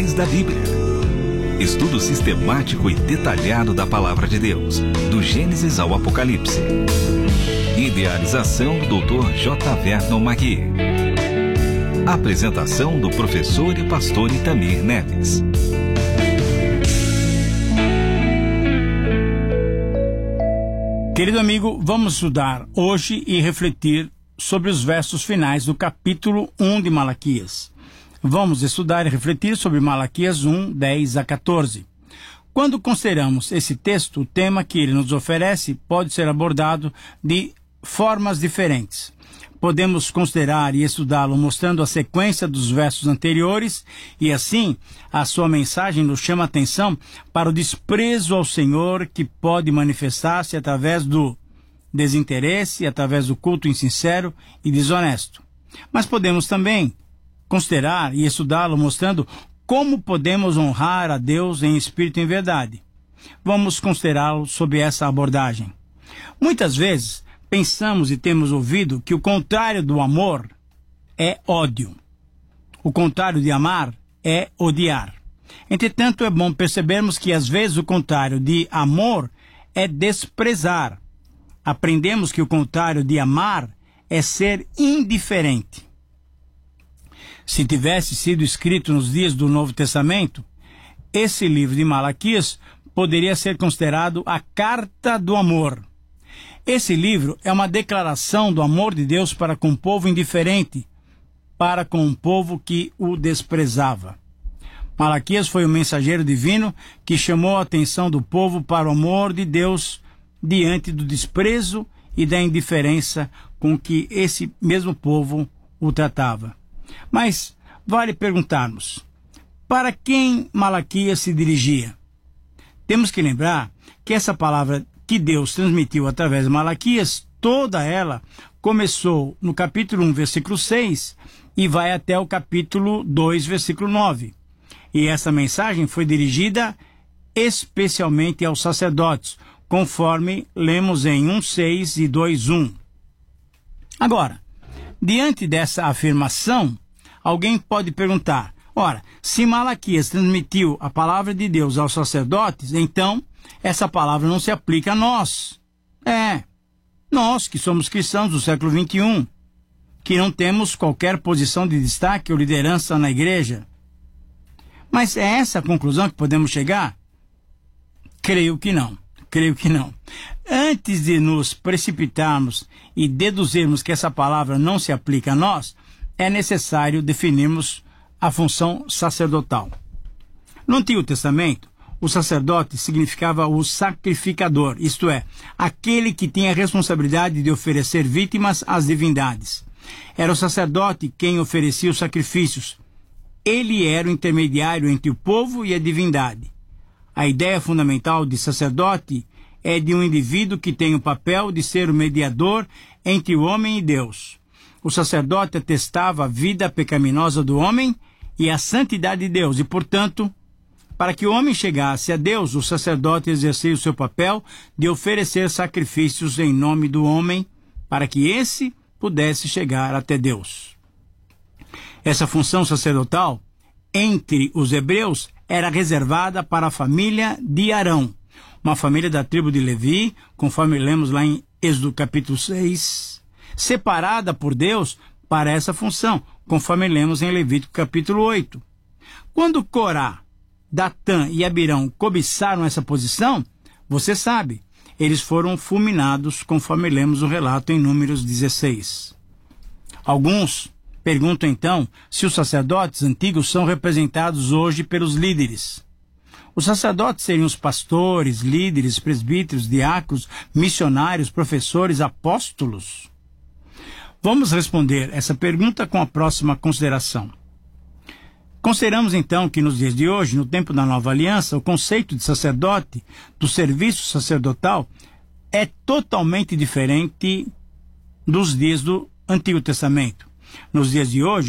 da Bíblia. Estudo sistemático e detalhado da Palavra de Deus, do Gênesis ao Apocalipse. Idealização do Dr. J. Vernon Magui. Apresentação do professor e pastor Itamir Neves. Querido amigo, vamos estudar hoje e refletir sobre os versos finais do capítulo 1 de Malaquias. Vamos estudar e refletir sobre Malaquias 1, 10 a 14. Quando consideramos esse texto, o tema que ele nos oferece pode ser abordado de formas diferentes. Podemos considerar e estudá-lo mostrando a sequência dos versos anteriores e assim a sua mensagem nos chama a atenção para o desprezo ao Senhor que pode manifestar-se através do desinteresse, através do culto insincero e desonesto. Mas podemos também considerar e estudá-lo mostrando como podemos honrar a Deus em espírito e em verdade. Vamos considerá-lo sob essa abordagem. Muitas vezes pensamos e temos ouvido que o contrário do amor é ódio. O contrário de amar é odiar. Entretanto, é bom percebermos que às vezes o contrário de amor é desprezar. Aprendemos que o contrário de amar é ser indiferente. Se tivesse sido escrito nos dias do Novo Testamento, esse livro de Malaquias poderia ser considerado a carta do amor. Esse livro é uma declaração do amor de Deus para com o povo indiferente, para com um povo que o desprezava. Malaquias foi o mensageiro divino que chamou a atenção do povo para o amor de Deus diante do desprezo e da indiferença com que esse mesmo povo o tratava. Mas vale perguntarmos, para quem Malaquias se dirigia? Temos que lembrar que essa palavra que Deus transmitiu através de Malaquias, toda ela começou no capítulo 1, versículo 6 e vai até o capítulo 2, versículo 9. E essa mensagem foi dirigida especialmente aos sacerdotes, conforme lemos em 1:6 e 2:1. Agora, diante dessa afirmação, alguém pode perguntar, ora, se Malaquias transmitiu a palavra de Deus aos sacerdotes, então essa palavra não se aplica a nós. Nós que somos cristãos do século XXI, que não temos qualquer posição de destaque ou liderança na igreja. Mas é essa a conclusão que podemos chegar? Creio que não. Antes de nos precipitarmos e deduzirmos que essa palavra não se aplica a nós, é necessário definirmos a função sacerdotal. No Antigo Testamento, o sacerdote significava o sacrificador, isto é, aquele que tinha a responsabilidade de oferecer vítimas às divindades. Era o sacerdote quem oferecia os sacrifícios. Ele era o intermediário entre o povo e a divindade. A ideia fundamental de sacerdote é de um indivíduo que tem o papel de ser o mediador entre o homem e Deus. O sacerdote atestava a vida pecaminosa do homem e a santidade de Deus, e, portanto, para que o homem chegasse a Deus, o sacerdote exercia o seu papel de oferecer sacrifícios em nome do homem, para que esse pudesse chegar até Deus. Essa função sacerdotal, entre os hebreus, era reservada para a família de Arão, uma família da tribo de Levi, conforme lemos lá em Êxodo capítulo 6, separada por Deus para essa função, conforme lemos em Levítico capítulo 8. Quando Corá, Datã e Abirão cobiçaram essa posição, você sabe, eles foram fulminados, conforme lemos o relato em Números 16. Alguns perguntam então se os sacerdotes antigos são representados hoje pelos líderes. Os sacerdotes seriam os pastores, líderes, presbíteros, diáconos, missionários, professores, apóstolos? Vamos responder essa pergunta com a próxima consideração. Consideramos então que nos dias de hoje, no tempo da nova aliança, o conceito de sacerdote, do serviço sacerdotal, é totalmente diferente dos dias do Antigo Testamento. Nos dias de hoje,